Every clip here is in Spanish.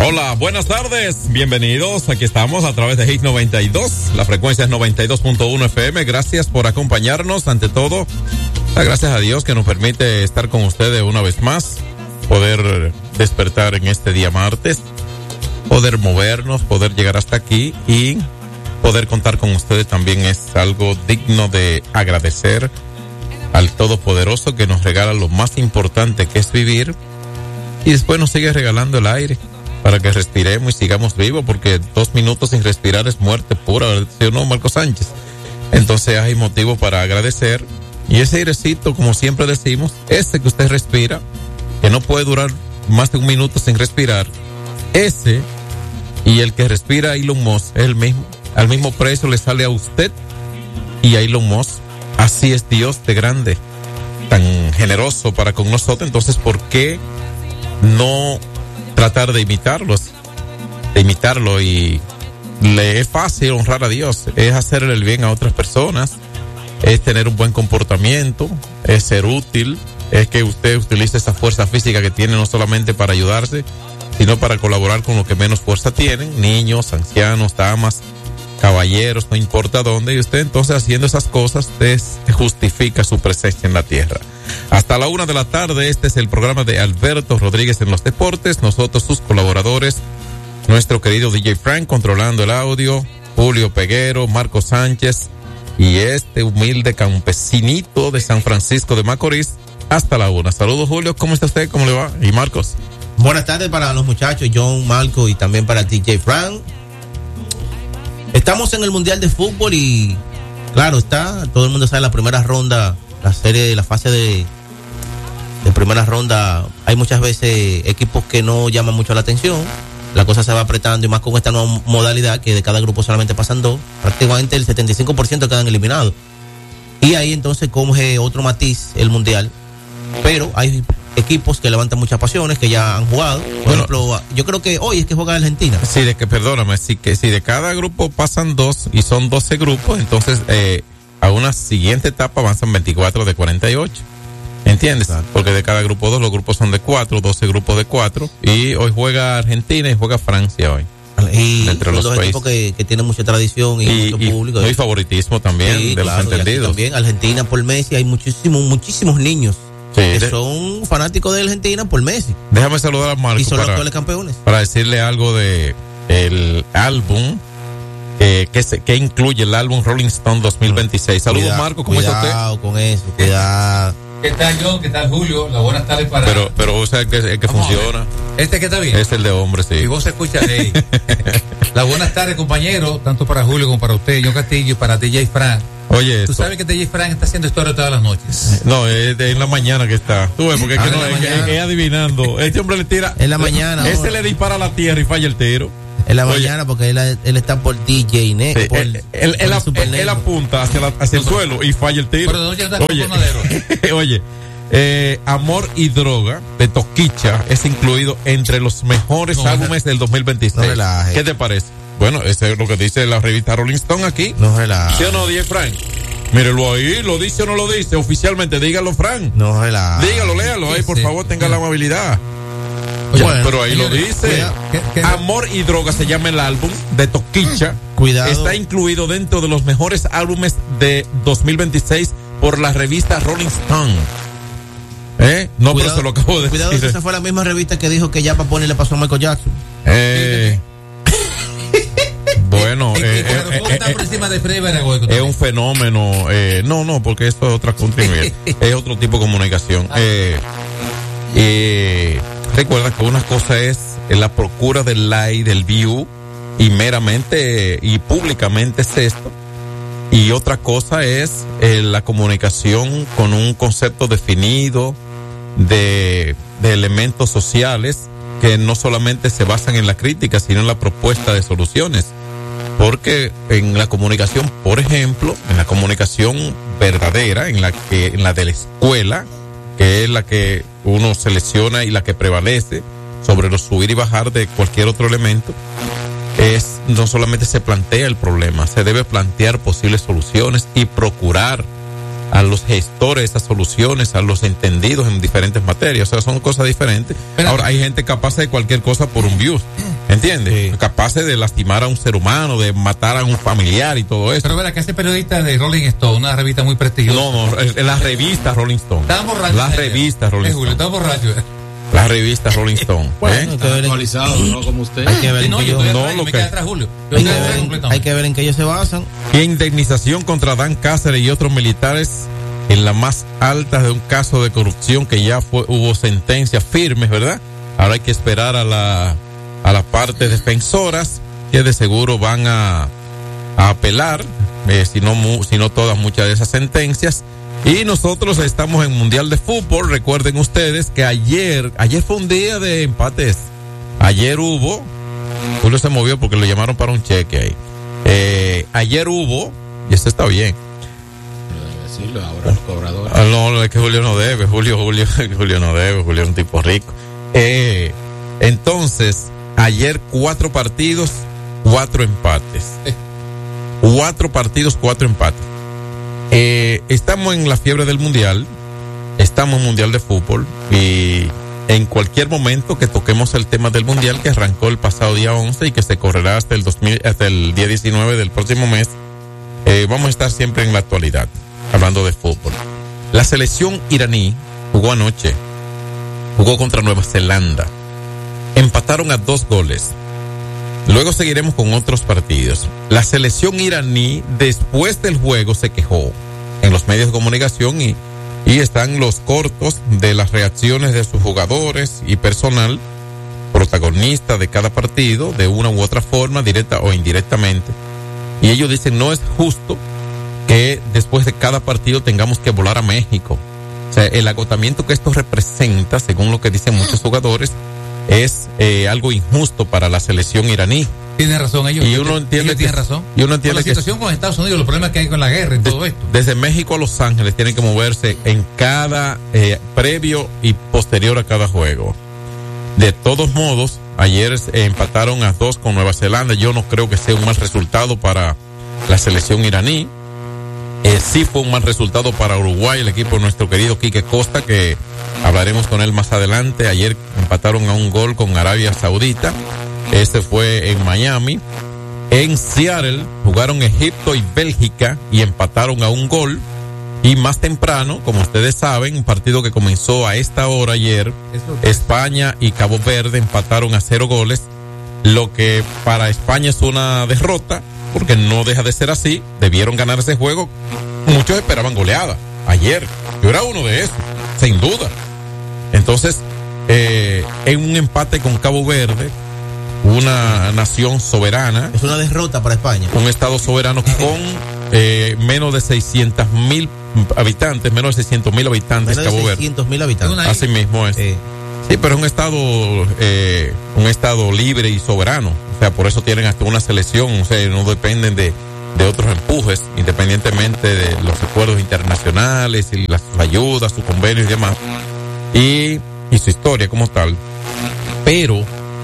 Hola, buenas tardes, bienvenidos, aquí estamos a través de Hit 92, la frecuencia es 92.1 FM, gracias por acompañarnos, ante todo, gracias a Dios que nos permite estar con ustedes una vez más, poder despertar en este día martes, poder movernos, poder llegar hasta aquí y poder contar con ustedes también es algo digno de agradecer al Todopoderoso que nos regala lo más importante que es vivir y después nos sigue regalando el aire para que respiremos y sigamos vivos, porque 2 minutos sin respirar es muerte pura, ¿sí o no, Marco Sánchez? Entonces hay motivo para agradecer, y ese airecito, como siempre decimos, ese que usted respira, que no puede durar más de 1 minuto sin respirar, ese y el que respira Elon Musk es el mismo, al mismo precio le sale a usted y a Elon Musk. Así es Dios de grande, tan generoso para con nosotros. Entonces, ¿por qué no tratar de imitarlo? Y le es fácil honrar a Dios, es hacerle el bien a otras personas, es tener un buen comportamiento, es ser útil, es que usted utilice esa fuerza física que tiene no solamente para ayudarse, sino para colaborar con los que menos fuerza tienen, niños, ancianos, damas, caballeros, no importa dónde, y usted entonces haciendo esas cosas, usted justifica su presencia en la tierra. Hasta la 1 de la tarde, este es el programa de Alberto Rodríguez en los deportes, nosotros sus colaboradores, nuestro querido DJ Frank controlando el audio, Julio Peguero, Marco Sánchez y este humilde campesinito de San Francisco de Macorís, hasta la 1. Saludos Julio, ¿cómo está usted? ¿Cómo le va? Y Marcos. Buenas tardes para los muchachos, John, Marco y también para DJ Frank. Estamos en el Mundial de Fútbol y claro está, todo el mundo sabe la primera ronda, la fase de primera ronda, hay muchas veces equipos que no llaman mucho la atención, la cosa se va apretando y más con esta nueva modalidad que de cada grupo solamente pasan 2, prácticamente el 75% quedan eliminados. Y ahí entonces coge otro matiz el Mundial, pero hay equipos que levantan muchas pasiones, que ya han jugado. Por ejemplo, yo creo que hoy es que juega Argentina. Sí, si de cada grupo pasan 2 y son 12 grupos, entonces a una siguiente etapa avanzan 24 de 48. ¿Entiendes? Exacto. Porque de cada grupo 2, los grupos son de 4, 12 grupos de 4, y hoy juega Argentina y juega Francia hoy. Y entre los dos equipos que tienen mucha tradición y mucho público. Hay favoritismo también, sí, de claro, los entendidos. También Argentina por Messi, hay muchísimos niños. Sí, que son fanáticos de Argentina por Messi. Déjame saludar a Marco. Y son los actuales campeones. Para decirle algo de el álbum que incluye el álbum Rolling Stone 2026. Saludos Marco, ¿cómo está usted? Cuidado con eso, cuidado. ¿Qué tal John? ¿Qué tal Julio? Las buenas tardes para... Pero o sea, el que funciona. ¿Este que está bien? Es el de hombre, sí. Y vos se escucha ahí. Las buenas tardes, compañeros, tanto para Julio como para usted, John Castillo, y para DJ Frank. Oye, tú sabes que DJ Frank está haciendo historia todas las noches. No, es en la mañana que está. Tú ves, porque es que no es adivinando. Este hombre le tira. En la mañana. Ese le dispara a la tierra y falla el tiro. En la mañana, porque él está por DJ, ¿no? Sí, él apunta hacia el suelo y falla el tiro. Oye, Amor y Droga de Toquicha es incluido entre los mejores álbumes del 2026. No, ¿qué te parece? Bueno, eso es lo que dice la revista Rolling Stone aquí. No relaja. ¿Sí o no, DJ Frank? Mírelo ahí, ¿lo dice o no lo dice? Oficialmente, dígalo, Frank. No relaja. Dígalo, léalo ahí, por favor, tenga la amabilidad. Bueno, pero ahí lo dice. Amor y Droga se llama el álbum de Toquicha. Cuidado. Está incluido dentro de los mejores álbumes de 2026 por la revista Rolling Stone. No, cuidado, pero se lo acabo de decir. Cuidado, esa fue la misma revista que dijo que ya Bad Bunny le pasó a Michael Jackson. Bueno, es un fenómeno. No, porque esto es otra continuidad. Es otro tipo de comunicación. Recuerda que una cosa es la procura del like, del view, y meramente y públicamente es esto. Y otra cosa es la comunicación con un concepto definido de elementos sociales que no solamente se basan en la crítica, sino en la propuesta de soluciones. Porque en la comunicación, por ejemplo, en la comunicación verdadera, en la de la escuela, que es la que uno selecciona y la que prevalece sobre los subir y bajar de cualquier otro elemento, no solamente se plantea el problema, se debe plantear posibles soluciones y procurar a los gestores de esas soluciones, a los entendidos en diferentes materias. O sea, son cosas diferentes. Pero, ahora, hay gente capaz de cualquier cosa por un view. ¿Entiendes? Sí. Capaces de lastimar a un ser humano, de matar a un familiar y todo eso. Pero verá que ese periodista de Rolling Stone, una revista muy prestigiosa. No, es la revista Rolling Stone. Estaba borracho. La revista Rolling Stone. Estaba borracho. La revista Rolling Stone. Bueno, está actualizado, no como usted. Hay que ver en no, qué yo ellos, no, lo que atrás, Julio. Hay que ver en qué ellos se basan. Indemnización contra Dan Cáceres y otros militares en la más alta de un caso de corrupción que ya hubo sentencias firmes, ¿verdad? Ahora hay que esperar a las partes defensoras que de seguro van a apelar, si no todas, muchas de esas sentencias. Y nosotros estamos en Mundial de Fútbol. Recuerden ustedes que ayer fue un día de empates. Ayer hubo, Julio se movió porque lo llamaron para un cheque ahí. Ayer hubo, y eso está bien. Decirlo ahora los cobradores. No, es que Julio no debe, Julio no debe, Julio es un tipo rico. Entonces, ayer 4 partidos, 4 empates. 4 partidos, 4 empates. Estamos en la fiebre del mundial, estamos en mundial de fútbol y en cualquier momento que toquemos el tema del mundial que arrancó el pasado día 11 y que se correrá hasta el día 19 del próximo mes, vamos a estar siempre en la actualidad, hablando de fútbol. La selección iraní jugó anoche, jugó contra Nueva Zelanda, empataron a 2 goles. Luego seguiremos con otros partidos. La selección iraní después del juego se quejó en los medios de comunicación y están los cortos de las reacciones de sus jugadores y personal, protagonista de cada partido, de una u otra forma, directa o indirectamente. Y ellos dicen, no es justo que después de cada partido tengamos que volar a México. O sea, el agotamiento que esto representa, según lo que dicen muchos jugadores, es algo injusto para la selección iraní. Tiene razón ellos. Y uno entiende tiene razón. Y uno entiende la situación con Estados Unidos, los problemas que hay con la guerra y todo esto. Desde México a Los Ángeles tienen que moverse en cada previo y posterior a cada juego. De todos modos, ayer empataron a 2 con Nueva Zelanda. Yo no creo que sea un mal resultado para la selección iraní. Sí fue un mal resultado para Uruguay, el equipo de nuestro querido Quique Costa, que hablaremos con él más adelante. Ayer empataron a 1 gol con Arabia Saudita. Este fue en Miami. En Seattle jugaron Egipto y Bélgica y empataron a 1 gol. Y más temprano, como ustedes saben, un partido que comenzó a esta hora ayer, España y Cabo Verde empataron a 0 goles, lo que para España es una derrota, porque no deja de ser así. Debieron ganar ese juego. Muchos esperaban goleada ayer. Yo era uno de esos, sin duda. Entonces, en un empate con Cabo Verde, una nación soberana. Es una derrota para España. Un estado soberano con menos de 600,000 habitantes, menos de 600,000 habitantes, Cabo Verde. 600,000 habitantes. Así mismo es. Sí, pero es un estado libre y soberano. O sea, por eso tienen hasta una selección. O sea, no dependen de otros empujes, independientemente de los acuerdos internacionales y las ayudas, sus convenios y demás. Y su historia como tal. Pero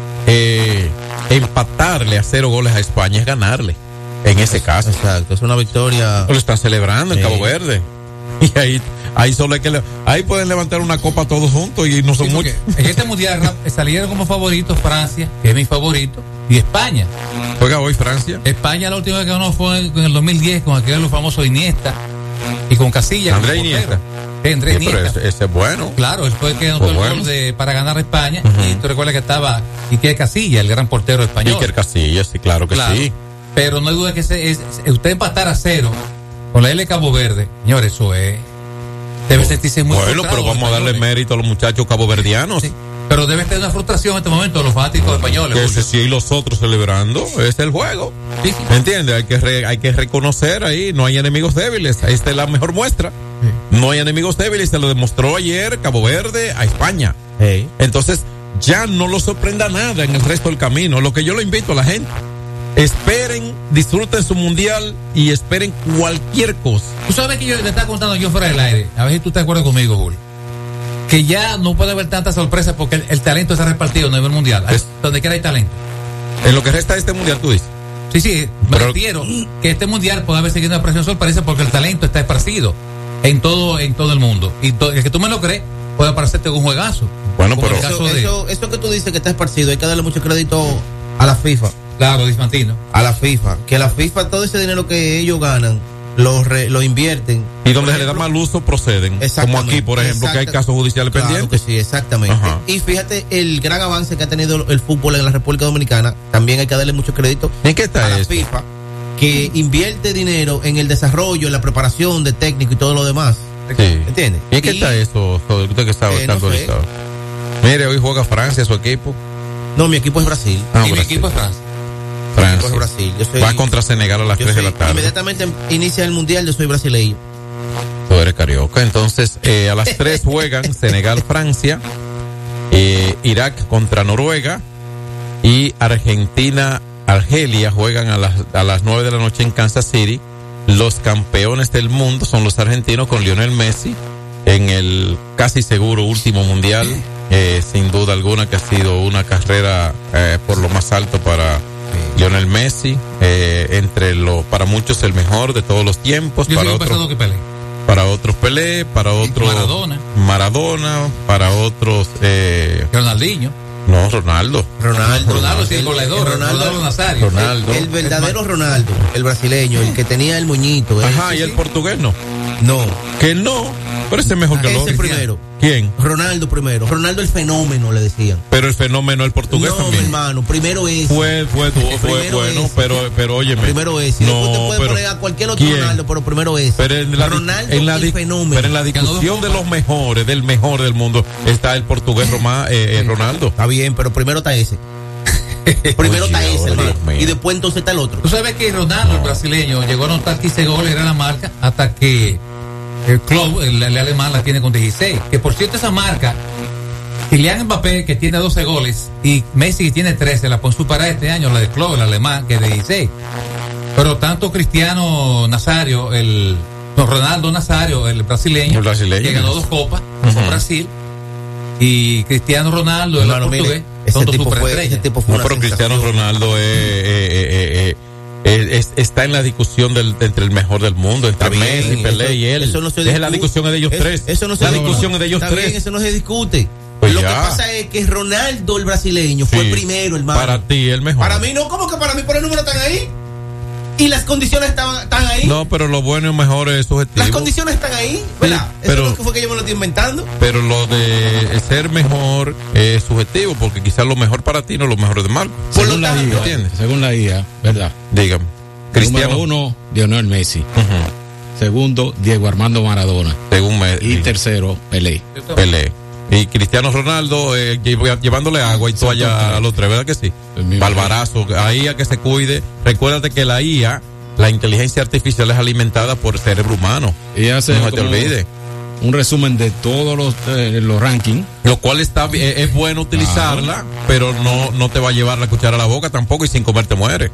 empatarle a 0 goles a España es ganarle. En ese caso. Exacto, es una victoria. Lo están celebrando en Cabo Verde. Y ahí solo hay que ahí pueden levantar una copa todos juntos y no son muchos. En este mundial salieron como favoritos Francia, que es mi favorito, y España. Juega hoy Francia. España la última vez que ganó fue en el 2010 con aquel famoso Iniesta y con Casillas. Andrés Iniesta. Andrés Iniesta. Pero ese es bueno. Claro, él fue el que anotó el gol para ganar a España. Y tú recuerdas que estaba Iker Casillas, el gran portero español. Iker Casillas, sí, claro que sí. Pero no hay duda que usted empatar a 0 con la L Cabo Verde, señor, eso es. Debe sentirse muy bueno, pero vamos a darle mérito a los muchachos caboverdianos. Sí. Pero debe tener una frustración en este momento de los fanáticos españoles. Sí, y los otros celebrando, es el juego. Sí. ¿Me entiendes? Hay que reconocer ahí, no hay enemigos débiles. Ahí está la mejor muestra. Sí. No hay enemigos débiles, se lo demostró ayer Cabo Verde a España. Sí. Entonces, ya no lo sorprenda nada en el resto del camino. Lo que yo lo invito a la gente. Esperen, disfruten su mundial y esperen cualquier cosa. Tú sabes que yo le estaba contando yo fuera del aire, a ver si tú te acuerdas conmigo, Julio, que ya no puede haber tanta sorpresa porque el talento está repartido a nivel mundial, donde quiera hay talento. En lo que resta de este mundial, tú dices. Sí, me refiero que este mundial puede haber seguido una presión sorpresa porque el talento está esparcido en todo el mundo. Y el que tú me lo crees, puede parecerte un juegazo. Bueno, pero eso que tú dices que está esparcido, hay que darle mucho crédito A la FIFA. Claro, Dismantino. A la FIFA. Que la FIFA, todo ese dinero que ellos ganan, lo invierten. Y donde se le da mal uso proceden. Como aquí, por ejemplo, que hay casos judiciales pendientes. Que sí, exactamente. Ajá. Y fíjate el gran avance que ha tenido el fútbol en la República Dominicana. También hay que darle mucho crédito. ¿En qué está a la eso? FIFA, que invierte dinero en el desarrollo, en la preparación de técnico y todo lo demás. Sí. ¿Entiendes? ¿Y en qué está eso? Usted que está buscando no ahorita. Mire, hoy juega Francia, su equipo. No, mi equipo es Brasil. Y mi equipo es Francia. Francia. Brasil. Va contra Senegal a las 3 de la tarde. Inmediatamente inicia el mundial, yo soy brasileño. Tú eres carioca. Entonces, a las 3 juegan Senegal-Francia, Irak contra Noruega y Argentina-Argelia juegan a las 9 de la noche en Kansas City. Los campeones del mundo son los argentinos con Lionel Messi en el casi seguro último mundial. Sin duda alguna que ha sido una carrera por lo más alto para Lionel Messi, para muchos el mejor de todos los tiempos. Yo para otros que Pelé. Para otros Pelé, para otros Maradona, para otros Ronaldinho. No, Ronaldo sí, el goleador. Ronaldo Nazario. El verdadero Ronaldo, el brasileño, el que tenía el moñito. Ajá, y el portugués no. No. Que no, pero ese es mejor que el otro. Ese primero. ¿Quién? Ronaldo primero. Ronaldo el fenómeno, le decían. Pero el fenómeno, el portugués no, también. No, hermano, primero ese. Fue bueno, pero óyeme. Primero ese. No, después te puede poner a cualquier otro Ronaldo, pero primero ese. Pero Ronaldo el fenómeno. Pero en la discusión de los mejores, del mejor del mundo, está el portugués Ronaldo. Está bien, pero primero está ese. Primero está ese, hermano. Y después entonces está el otro. Tú sabes que Ronaldo, el brasileño, llegó a anotar 15 goles, era la marca, hasta que el club, el alemán, la tiene con 16. Que por cierto, esa marca, Kylian Mbappé, que tiene 12 goles, y Messi, que tiene 13, la pueden superar este año, la de club, el alemán, que es de 16. Pero tanto Cristiano Nazario, Ronaldo Nazario, el brasileño, que ganó 2 copas con Brasil, y Cristiano Ronaldo, el portugués. Ese tipo fue pero Cristiano Ronaldo está en la discusión entre el mejor del mundo, entre Messi, Pelé y él. Es la discusión de ellos tres. Eso no se discute. Eso no se discute. Lo que pasa es que Ronaldo, el brasileño, fue el primero, hermano. Para ti, el mejor. Para mí no, ¿cómo que para mí? Por el número están ahí. Y las condiciones están ahí. No, pero lo bueno y mejor es subjetivo. Las condiciones están ahí, ¿verdad? Sí, pero, eso fue que yo me lo estoy inventando. Pero lo de ser mejor es subjetivo, porque quizás lo mejor para ti no es lo mejor de Marco. Según la IA, ¿verdad? Dígame. Número 1, Lionel Messi. Uh-huh. Segundo, Diego Armando Maradona. Según Messi. Y tercero, Pelé. Y Cristiano Ronaldo llevándole agua y toalla a los tres, ¿verdad que sí? Balbarazo, ahí a que se cuide. Recuérdate que la IA, la inteligencia artificial, es alimentada por cerebro humano. Y hace no se te olvide. Un resumen de todos los rankings. Lo cual es bueno utilizarla, pero no te va a llevar la cuchara a la boca tampoco, y sin comer te mueres.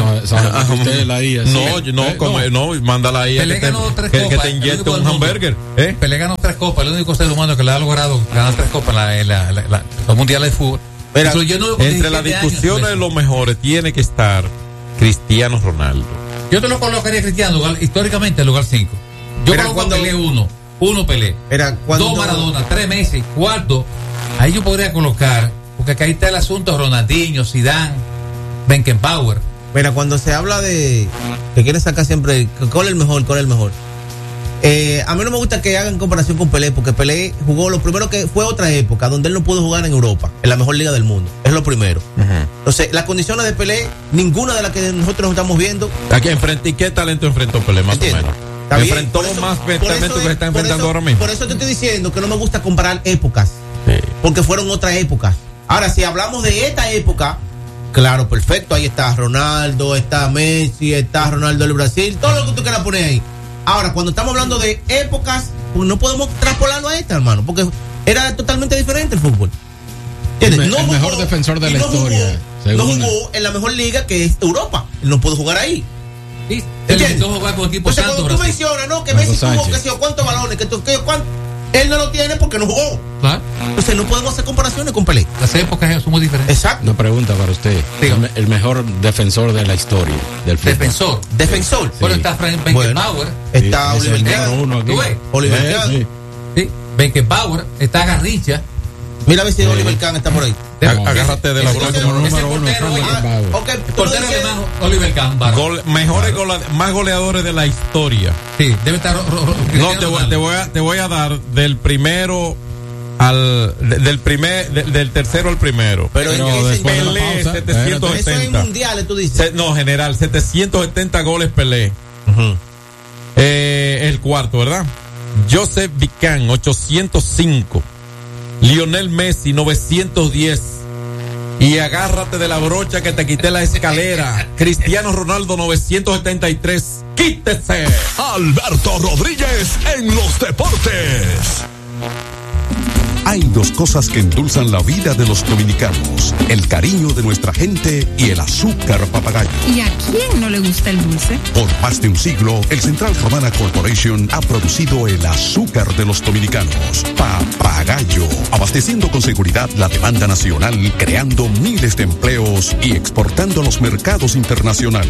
La IA, no, manda la IA que te inyecte un hamburger. Pelé ganó 3 copas, el único ser humano que le ha logrado ganar 3 copas en los mundiales de fútbol. Mira, entre las discusiones de los mejores tiene que estar Cristiano Ronaldo. Yo te lo colocaría, Cristiano, históricamente en lugar 5. Yo coloco a Pelé 1 Pelé, 2 Maradona, 3 Messi, 4, ahí yo podría colocar, porque acá está el asunto Ronaldinho, Zidane, Beckenbauer. Mira, cuando se habla de que quieren sacar siempre ¿cuál es el mejor? A mí no me gusta que hagan comparación con Pelé, porque Pelé jugó lo primero, que fue otra época donde él no pudo jugar en Europa, en la mejor liga del mundo, es lo primero. Entonces, las condiciones de Pelé, ninguna de las que nosotros estamos viendo. ¿Y qué talento enfrentó Pelé más o menos? Enfrentó más talento que se está enfrentando ahora mismo. Por eso te estoy diciendo que no me gusta comparar épocas, porque fueron otras épocas. Ahora, si hablamos de esta época, claro, perfecto, ahí está Ronaldo, está Messi, está Ronaldo del Brasil, todo lo que tú quieras poner ahí. Ahora, cuando estamos hablando de épocas, pues no podemos traspolarlo a esta, hermano, porque era totalmente diferente el fútbol. El mejor defensor de la historia. No jugó en la mejor liga, que es Europa. Él no pudo jugar ahí. Sí, jugar con equipo cuando tú mencionas, ¿no? Que Messi tuvo que sé cuántos balones, él no lo tiene porque no jugó. Claro. Entonces no podemos hacer comparaciones con Pelé. Las épocas son muy diferentes. Exacto. Una pregunta para usted. Dígame. El mejor defensor de la historia del fútbol. Defensor. Bueno, está Frank Beckenbauer. Está Oliver Kahn. Oliver Kahn. Sí. Beckenbauer. Está Garrincha. Mira a ver si Oliver Kahn está por ahí. Agárrate de la brocha. Como número uno. Ok, Portero alemán, Oliver Kahn. Más goleadores de la historia. Sí, debe estar. No, te voy a dar del primero del tercero al primero. Pero después de la Pelé, pausa, 770. eso es mundiales, tú dices. No, general, 770 goles Pelé. El cuarto, ¿verdad? Joseph Vicán, 805. Lionel Messi, 910. Y agárrate de la brocha que te quité la escalera. Cristiano Ronaldo, 973. ¡Quítese! Alberto Rodríguez en los deportes. Hay dos cosas que endulzan la vida de los dominicanos: el cariño de nuestra gente y el azúcar papagayo. ¿Y a quién no le gusta el dulce? Por más de un siglo, el Central Romana Corporation ha producido el azúcar de los dominicanos, Papagayo, abasteciendo con seguridad la demanda nacional, creando miles de empleos y exportando a los mercados internacionales.